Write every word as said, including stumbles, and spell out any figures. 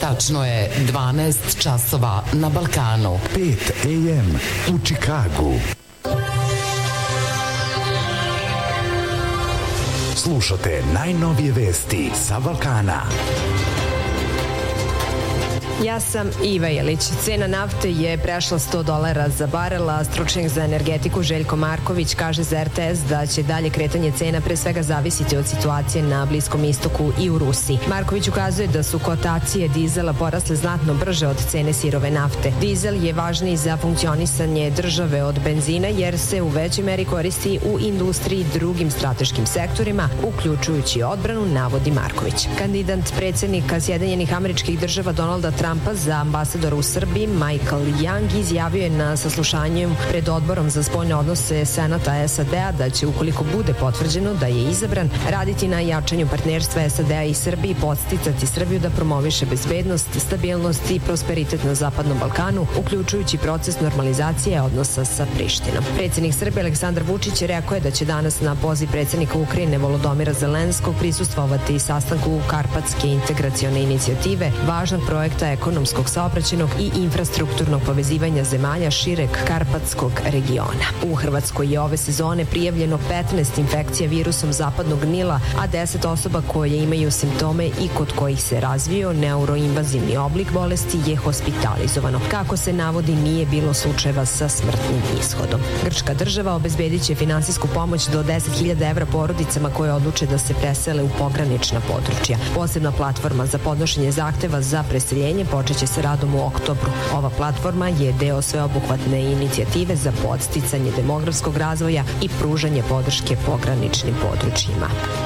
Tačno je dvanaest časova na Balkanu. pet a m u Čikagu. Slušate najnovije vesti sa Balkana. Ja sam Iva Jelić. Cena nafte je prešla sto dolara za barel, a stručnjak za energetiku Željko Marković kaže za er te es da će dalje kretanje cena pre svega zavisiti od situacije na Bliskom istoku i u Rusiji. Marković ukazuje da su kotacije dizela porasle znatno brže od cene sirove nafte. Dizel je važniji za funkcionisanje države od benzina jer se u većoj meri koristi u industriji i drugim strateškim sektorima, uključujući odbranu, navodi Marković. Kandidat predsjednika Sjedinjenih Američkih Država Donalda Trumpa za ambasadora u Srbiji Michael Young izjavio je na saslušanju pred odborom za spoljne odnose Senata es a de a da će, ukoliko bude potvrđeno da je izabran, raditi na jačanju partnerstva es a de a i Srbiji i podsticati Srbiju da promoviše bezbednost, stabilnost i prosperitet na Zapadnom Balkanu, uključujući proces normalizacije odnosa sa Prištinom. Predsjednik Srbije Aleksandar Vučić rekao je da će danas na poziv predsjednika Ukrajine Volodymyra Zelenskog prisustvovati sastanku Karpatske integracione inicijative, važnog projekta ekonomskog, saobraćajnog i infrastrukturnog povezivanja zemalja šireg Karpatskog regiona. U Hrvatskoj je ove sezone prijavljeno petnaest infekcija virusom zapadnog Nila, a deset osoba koje imaju simptome i kod kojih se razvio neuroinvazivni oblik bolesti je hospitalizovano. Kako se navodi, nije bilo slučajeva sa smrtnim ishodom. Grčka država obezbedit će finansijsku pomoć do deset hiljada evra porodicama koje odluče da se presele u pogranična područja. Posebna platforma za podnošenje zahteva za preseljenje počeće se radom u oktobru. Ova platforma je deo sveobuhvatne inicijative za podsticanje demografskog razvoja i pružanje podrške pograničnim područjima.